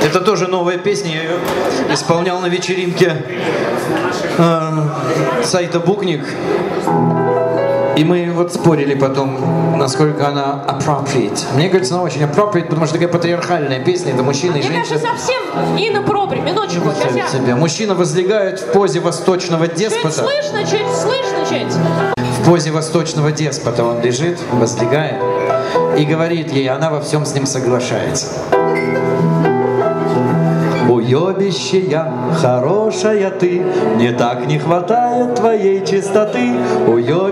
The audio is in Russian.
Это тоже новая песня, я ее исполнял на вечеринке сайта Букник. И мы вот спорили потом, насколько она appropriate. Мне кажется, она очень appropriate, потому что такая патриархальная песня, это мужчина и женщина. Мне кажется, совсем inappropriate. Минуточку, сейчас я... Себя. Мужчина возлегает в позе восточного деспота. Чуть слышно. В позе восточного деспота он лежит, возлегает и говорит ей, она во всем с ним соглашается. Уебищая, хорошая ты, мне так не хватает твоей чистоты.